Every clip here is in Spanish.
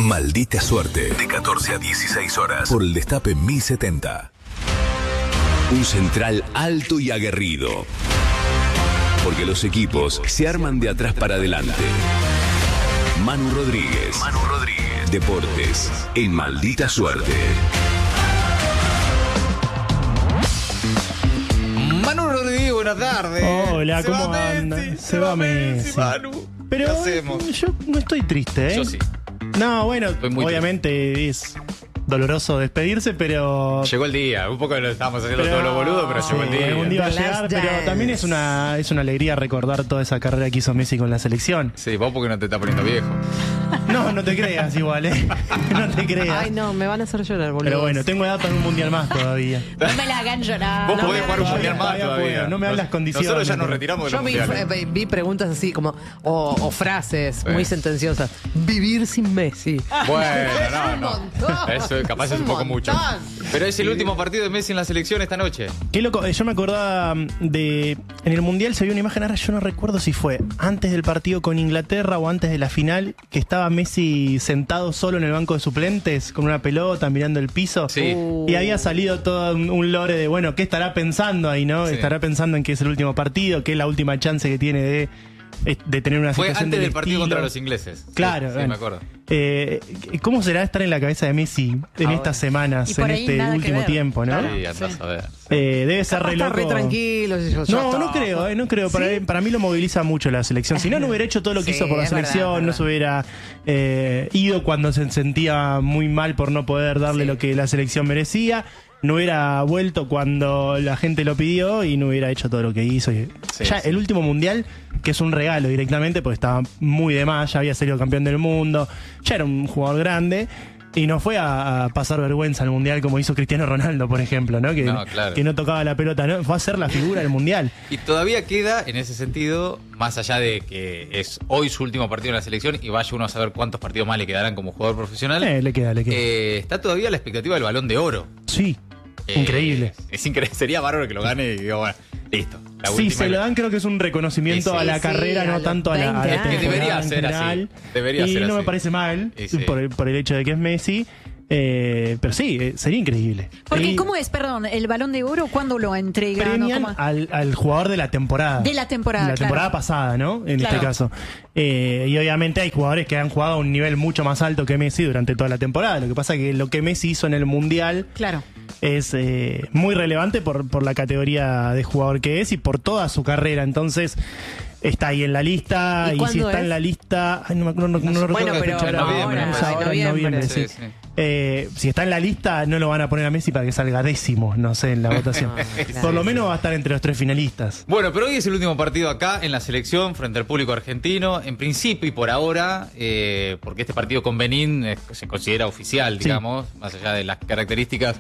Maldita Suerte, de 14 a 16 horas, por el Destape 1070. Un central alto y aguerrido, porque los equipos se arman de atrás para adelante. Manu Rodríguez, Deportes, en Maldita Suerte. Manu Rodríguez, buenas tardes. Hola, ¿cómo andan? Se va Messi. Manu. Pero ¿Qué hacemos? yo no estoy triste, ¿eh? Yo sí. No, bueno, muy obviamente es doloroso despedirse, pero... Llegó el día. Un poco lo estábamos haciendo todos los boludos, pero llegó el día. Algún día va a llegar, pero también es una alegría recordar toda esa carrera que hizo Messi con la selección. Sí, vos porque no te estás poniendo viejo. No te creas igual, ¿eh? No te creas. Ay, no, me van a hacer llorar, boludo. Pero bueno, tengo edad para un mundial más todavía. No me la hagan llorar. Vos no podés me jugar un hagan mundial llorar. más todavía. No me dan las condiciones. Nosotros ya nos retiramos de Yo los vi, mundiales. vi preguntas así como, o frases muy sentenciosas. Vivir sin Messi. Bueno, un montón. Eso capaz es un poco mucho. Pero es el último partido de Messi en la selección esta noche. Qué loco, yo me acordaba de... En el Mundial se vio una imagen, ahora yo no recuerdo si fue antes del partido con Inglaterra o antes de la final, que estaba Messi sentado solo en el banco de suplentes, con una pelota, mirando el piso. Sí. Y había salido todo un lore de, bueno, ¿qué estará pensando ahí, no? Sí. Estará pensando en que es el último partido, que es la última chance que tiene de tener una Fue situación antes del del partido estilo. contra los ingleses. Claro, Sí, bueno. me acuerdo. ¿Cómo será estar en la cabeza de Messi en estas semanas, Y por en ahí este nada que último ver. tiempo, no? Sí, andás a ver. Debe ser re Está loco. re tranquilo. No creo, no creo. Para mí lo moviliza mucho la selección. Si no hubiera hecho todo lo que Sí, hizo por la es selección, verdad. no se hubiera ido cuando se sentía muy mal por no poder darle lo que la selección merecía. No hubiera vuelto cuando la gente lo pidió y no hubiera hecho todo lo que hizo. El último mundial, que es un regalo directamente, porque estaba muy de más, ya había salido campeón del mundo, ya era un jugador grande. Y no fue a pasar vergüenza al Mundial como hizo Cristiano Ronaldo, por ejemplo, ¿no? Que claro. que no tocaba la pelota, ¿no? Fue a ser la figura del Mundial. Y todavía queda, en ese sentido, más allá de que es hoy su último partido en la selección y vaya uno a saber cuántos partidos más le quedarán como jugador profesional, Le queda. está todavía la expectativa del Balón de Oro. Sí, increíble. Es increíble. Sería bárbaro que lo gane y digo, bueno, listo. La Sí, última se lo dan, creo que es un reconocimiento Sí, a la sí, carrera, a no los tanto a la 20 años. temporada Que debería en ser así. general. Debería y ser no me así. parece mal Y sí. por el hecho de que es Messi. Pero sí, sería increíble. Porque, Y ¿cómo es, perdón, el Balón de Oro? ¿Cuándo lo entregan? premian ¿Cómo? al jugador de la temporada. De la temporada, La temporada claro. pasada, ¿no? En Claro. este caso. Y obviamente hay jugadores que han jugado a un nivel mucho más alto que Messi durante toda la temporada. Lo que pasa es que lo que Messi hizo en el Mundial Claro. es muy relevante por la categoría de jugador que es y por toda su carrera. Entonces, está ahí en la lista. ¿Y Y si cuándo está es? en la lista. Ay, no recuerdo Bueno, la pero fecha ahora. noviembre, Es me ahora parece. en noviembre, Sí, sí. sí. Si está en la lista, no lo van a poner a Messi para que salga décimo, no sé, en la votación. claro. Por lo menos va a estar entre los 3 finalistas. Bueno, pero hoy es el último partido acá en la selección frente al público argentino. En principio y por ahora, porque este partido con Benín se considera oficial, Sí. digamos, más allá de las características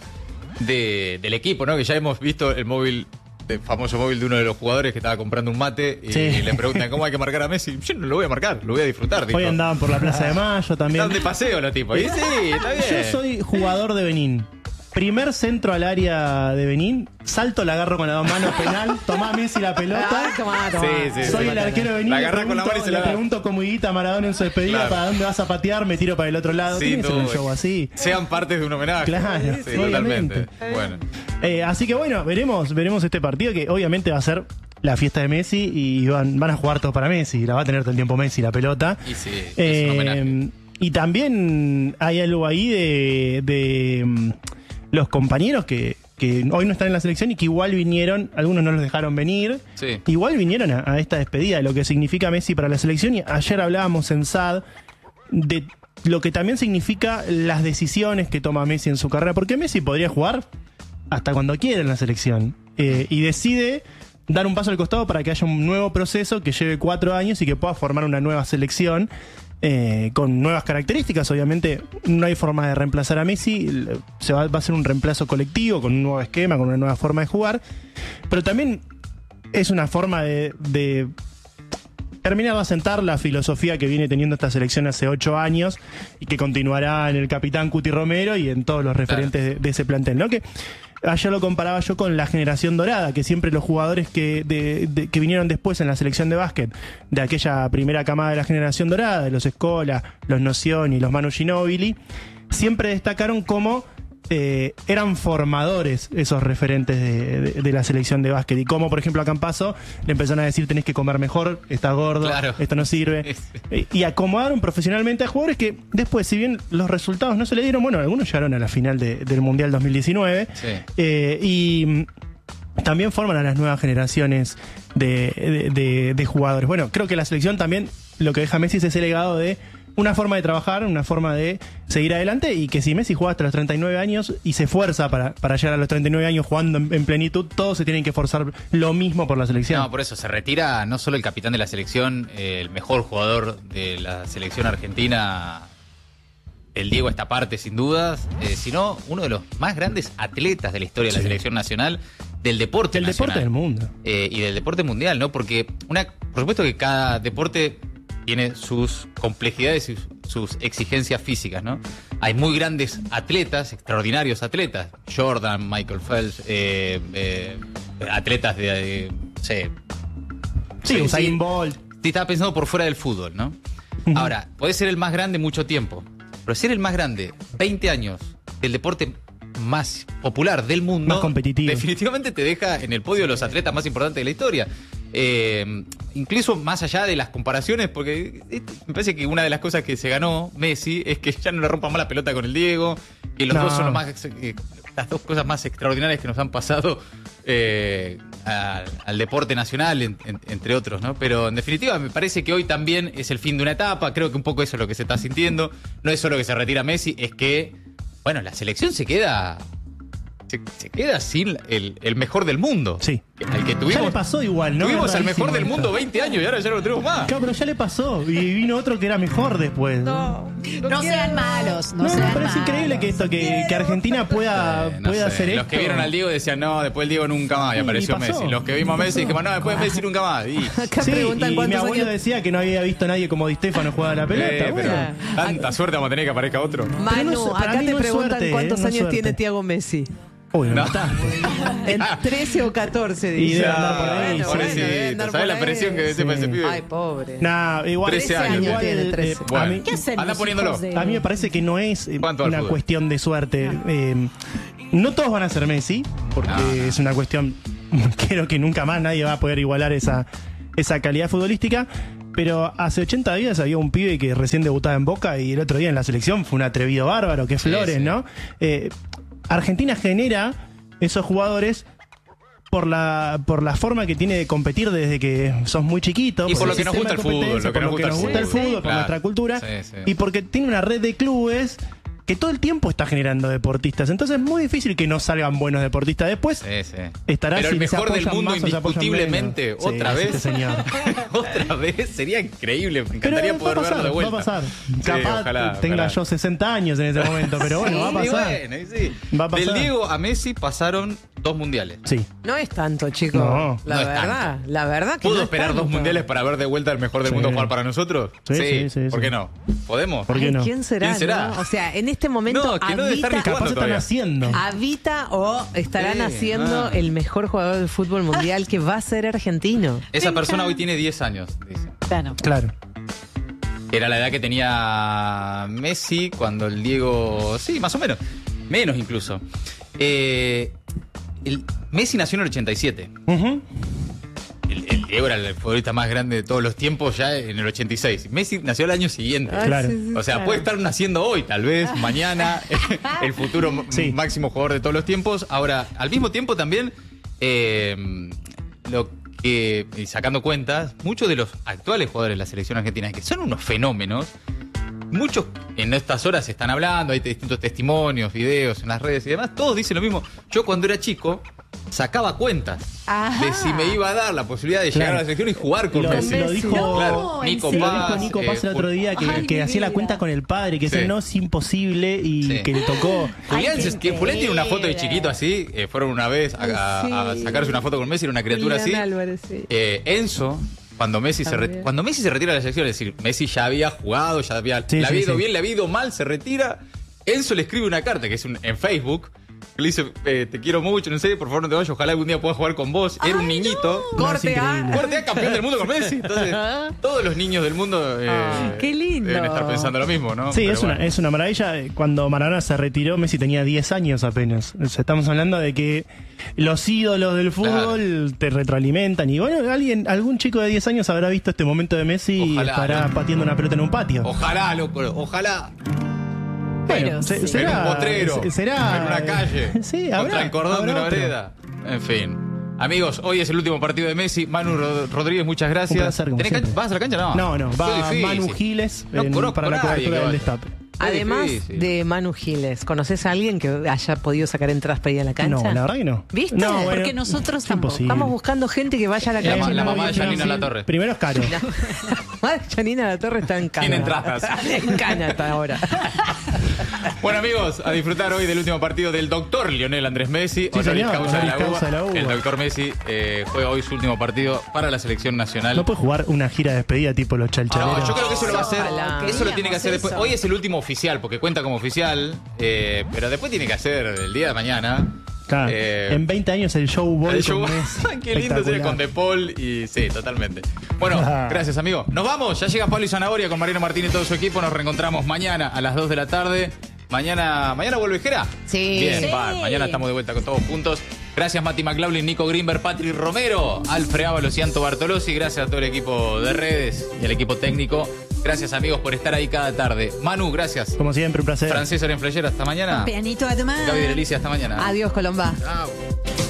del equipo, ¿no? Que ya hemos visto el móvil, el famoso móvil de uno de los jugadores que estaba comprando un mate y Sí. le preguntan cómo hay que marcar a Messi. Yo no lo voy a marcar, lo voy a disfrutar. Dijo. Hoy andaban por la Plaza de Mayo también. Están de paseo los tipos. Y sí, está bien. Yo soy jugador de Benín. Primer centro al área de Benín, salto, la agarro con las dos manos, penal, tomá Messi la pelota. Ah, tomá. Sí, Soy el arquero de Benín. La le agarrás con la mano y se le la da. pregunto como Higuita a Maradona en su despedida, Claro. ¿para dónde vas a patear? Me tiro para el otro lado. Sí, Tiene que ser un todo. show así. Sean partes de un homenaje. Claro, sí, obviamente. totalmente. Bueno. Así que bueno, veremos este partido que obviamente va a ser la fiesta de Messi y van a jugar todos para Messi. La va a tener todo el tiempo Messi la pelota. Y sí, es un homenaje. Y también hay algo ahí de los compañeros que hoy no están en la selección y que igual vinieron, algunos no los dejaron venir, Sí. igual vinieron a esta despedida de lo que significa Messi para la selección. Y ayer hablábamos en SAD de lo que también significa las decisiones que toma Messi en su carrera, porque Messi podría jugar hasta cuando quiera en la selección y decide dar un paso al costado para que haya un nuevo proceso que lleve 4 años y que pueda formar una nueva selección con nuevas características. Obviamente no hay forma de reemplazar a Messi, va a ser un reemplazo colectivo con un nuevo esquema, con una nueva forma de jugar, pero también es una forma de terminar de asentar la filosofía que viene teniendo esta selección hace 8 años y que continuará en el capitán Cuti Romero y en todos los referentes de ese plantel, ¿no? Que ayer lo comparaba yo con la generación dorada, que siempre los jugadores que vinieron después en la selección de básquet, de aquella primera camada de la generación dorada, de los Scola, los Nocioni, los Manu Ginóbili, siempre destacaron como eran formadores esos referentes de la selección de básquet. Y como, por ejemplo, a Campazzo le empezaron a decir: tenés que comer mejor, estás gordo, Claro. esto no sirve. Y acomodaron profesionalmente a jugadores que después, si bien los resultados no se le dieron, bueno, algunos llegaron a la final del Mundial 2019. Sí. Y también forman a las nuevas generaciones de jugadores. Bueno, creo que la selección también lo que deja Messi es ese legado de una forma de trabajar, una forma de seguir adelante, y que si Messi juega hasta los 39 años y se esfuerza para llegar a los 39 años jugando en plenitud, todos se tienen que esforzar lo mismo por la selección. No, por eso se retira no solo el capitán de la selección, el mejor jugador de la selección argentina, el Diego Estaparte sin dudas, sino uno de los más grandes atletas de la historia de la selección nacional, del deporte Del nacional. deporte del mundo. Y del deporte mundial, ¿no? Porque por supuesto que cada deporte tiene sus complejidades y sus exigencias físicas, ¿no? Hay muy grandes atletas, extraordinarios atletas. Jordan, Michael Phelps, atletas no sé. Sí, Usain Bolt. Sí, estaba pensando por fuera del fútbol, ¿no? Ahora, podés ser el más grande mucho tiempo, pero ser el más grande 20 años del deporte más popular del mundo, Más competitivo. definitivamente te deja en el podio de los atletas más importantes de la historia. Incluso más allá de las comparaciones, porque me parece que una de las cosas que se ganó Messi es que ya no le rompa más la pelota con el Diego, que los dos son las dos cosas más extraordinarias que nos han pasado al deporte nacional, entre otros, ¿no? Pero en definitiva me parece que hoy también es el fin de una etapa. Creo que un poco eso es lo que se está sintiendo. No es solo que se retira Messi, es que, bueno, la selección se queda sin el mejor del mundo. Sí. Al que tuvimos, Ya le pasó igual, ¿no? Tuvimos Es al mejor rarísimo del esto. mundo 20 años y ahora ya no lo tenemos más. Claro, pero ya le pasó. Y vino otro que era mejor después. No sean malos, no No, sean pero es malos. increíble que Argentina pueda No sé. hacer esto. Los que vieron al Diego decían, no, después el Diego nunca más, y Sí, apareció pasó. Messi. Los que vimos a Messi dijimos, no, después de Messi nunca más. Y, Acá Sí, preguntan y mi cuántos abuelo años. decía que no había visto a nadie como Di Stéfano jugar a la pelota. pero Bueno. tanta suerte vamos a tener que aparezca otro. Pero Manu, no sé, para acá mí te no es preguntan suerte, cuántos no es años suerte. tiene Thiago Messi. Uy, no No. está. En 13 o 14, Y dice. debe andar por ahí, Bueno, sí. Pobrecito, debe andar ¿sabes por la ahí? presión que sepa ese pibe? Ay, pobre. Nah, igual 13 años igual, tiene, 13. a Bueno. mí- ¿Qué hacen Anda los poniéndolo. hijos de- A mí me parece que no es ¿Cuánto al una fútbol? cuestión de suerte. No todos van a ser Messi, porque No. es una cuestión. Creo que nunca más nadie va a poder igualar esa calidad futbolística. Pero hace 80 días había un pibe que recién debutaba en Boca y el otro día en la selección fue un atrevido bárbaro, que es Sí, Flores, sí. ¿no? Argentina genera esos jugadores por la forma que tiene de competir desde que sos muy chiquito. Y por lo el que nos sistema gusta de el fútbol, competencia, lo que por nos gusta el gusta el fútbol. fútbol, por Claro. nuestra cultura. Sí, sí. Y porque tiene una red de clubes que todo el tiempo está generando deportistas. Entonces es muy difícil que no salgan buenos deportistas. Después Sí, sí. estará Pero si el se mejor del apoyan mundo, más o se apoyan indiscutiblemente, menos. otra Sí, vez. este señor. Otra vez sería increíble. Me Pero encantaría va a poder pasar, verlo de vuelta. va a pasar. Sí, Capaz ojalá, tenga ojalá. yo 60 años en ese momento, pero bueno, va a Sí, pasar. bueno, y sí. Va a pasar. Del Diego a Messi pasaron 2 mundiales. Sí. No es tanto, chico. No, la no es verdad, la verdad que ¿Pudo no es esperar tanto. 2 mundiales para ver de vuelta el mejor del Sí. mundo jugar para nosotros? Sí, sí, ¿Por sí. qué no? ¿Podemos? ¿Por qué Ay, no? ¿Quién será? ¿Quién será? no? O sea, en este momento No, que no debe estar ni habita, Capaz están todavía. haciendo. habita o estarán Sí, haciendo el mejor jugador del fútbol mundial que va a ser argentino. Esa persona hoy tiene 10 años, dice. Claro. Claro. Era la edad que tenía Messi cuando el Diego... Sí, más o menos. Menos incluso. Messi nació en el 87. Ujú. El Diego era el futbolista más grande de todos los tiempos ya en el 86. Messi nació el año siguiente. Ay, Claro. O sea, claro. puede estar naciendo hoy, tal vez, mañana, el futuro Sí. máximo jugador de todos los tiempos. Ahora, al mismo tiempo también, lo que, y sacando cuentas, muchos de los actuales jugadores de la selección argentina, que son unos fenómenos, muchos en estas horas están hablando, hay distintos testimonios, videos en las redes y demás, todos dicen lo mismo. Yo cuando era chico sacaba cuentas Ajá. de si me iba a dar la posibilidad de llegar Claro. a la selección y jugar con Lo, Messi. lo dijo, No, Claro, ¿en Nico serio? lo dijo Paz. Nico Paz el otro día que, Ay, que mi hacía la vida. cuenta con el padre, que Sí. decía no, es imposible y Sí. que le tocó. Julián, Ay, qué Julián tiene una foto de increíble. chiquito así, fueron una vez a Sí. sacarse una foto con Messi, era una criatura Julián así. Álvarez, sí. Enzo, cuando Messi se retira de la selección, es decir, Messi ya había jugado, ya había, Sí, le había sí, ido sí. bien, le había ido mal, se retira. Enzo le escribe una carta, que es en Facebook, que le dice, te quiero mucho, no sé, por favor no te vayas, ojalá algún día pueda jugar con vos. Era un niñito. No, es Corte A. increíble. Corte A, campeón del mundo con Messi. Entonces, todos los niños del mundo qué lindo. deben estar pensando lo mismo, ¿no? Sí, Pero bueno. es una maravilla. Cuando Maradona se retiró, Messi tenía 10 años apenas. O sea, estamos hablando de que los ídolos del fútbol te retroalimentan. Y bueno, algún chico de 10 años habrá visto este momento de Messi y Ojalá, estará ¿no? pateando una pelota en un patio. Ojalá, loco, ojalá. Bueno, sí. En un potrero. será En una calle. Sí, contra habrá, el cordón de habrá una otro. vereda. En fin. Amigos, hoy es el último partido de Messi. Manu Rodríguez, muchas gracias. Un placer, como ¿Tenés siempre. ¿Vas a la cancha? No, Qué va difícil. Manu Giles No conozco para la a nadie cobertura que del vaya. destape. Qué Además difícil. de Manu Giles, ¿conoces a alguien que haya podido sacar entradas para ir a la cancha? No, la verdad que no. ¿Viste? No, bueno, Porque nosotros es tampoco. imposible. Estamos buscando gente que vaya a la La cancha. la No, mamá de no, Janina sí. Latorre. Primero es caro. La mamá de Janina Latorre está en cana. Tiene entradas. En cana hasta ahora. Bueno, amigos, a disfrutar hoy del último partido del doctor Lionel Andrés Messi. Sí, Honoris señor, causa de honoris causa de la uva. El doctor Messi juega hoy su último partido para la selección nacional. No puede jugar una gira de despedida tipo los chalchaleros. No, yo creo que eso lo va a hacer. Ojalá. Eso lo tiene que hacer después. Eso. Hoy es el último oficial, porque cuenta como oficial. Pero después tiene que hacer el día de mañana. Claro, en 20 años el show boy El show- con Messi. Qué lindo sería Espectacular. con De Paul y sí, totalmente. Bueno, gracias amigo. Nos vamos, ya llega Pablo y Zanahoria con Mariano Martín y todo su equipo. Nos reencontramos mañana a las 2 de la tarde. Mañana vuelve Jera. Sí. Bien, Sí. va, mañana estamos de vuelta con todos juntos. Gracias Mati McLaughlin, Nico Greenberg, Patrick Romero, Alfred Ábalos y Anto Bartolozzi. Gracias a todo el equipo de redes y al equipo técnico. Gracias amigos por estar ahí cada tarde. Manu, gracias. Como siempre, un placer. Francés Orenfleyera, hasta mañana. Pianito a tomar. Gaby Delicia, hasta mañana. Adiós, Colomba. Chao.